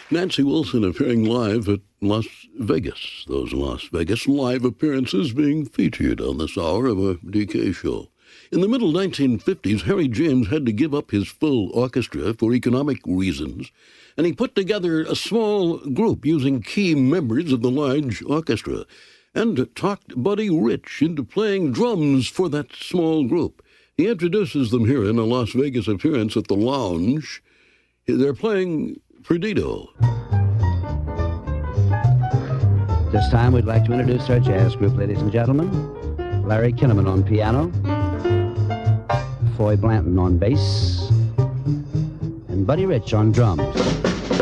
Nancy Wilson appearing live at Las Vegas. Those Las Vegas live appearances being featured on this hour of a DK show. In the middle 1950s, Harry James had to give up his full orchestra for economic reasons, and he put together a small group using key members of the large orchestra and talked Buddy Rich into playing drums for that small group. He introduces them here in a Las Vegas appearance at the Lounge. They're playing Perdido. This time we'd like to introduce our jazz group, ladies and gentlemen. Larry Kinnaman on piano, Foy Blanton on bass, and Buddy Rich on drums.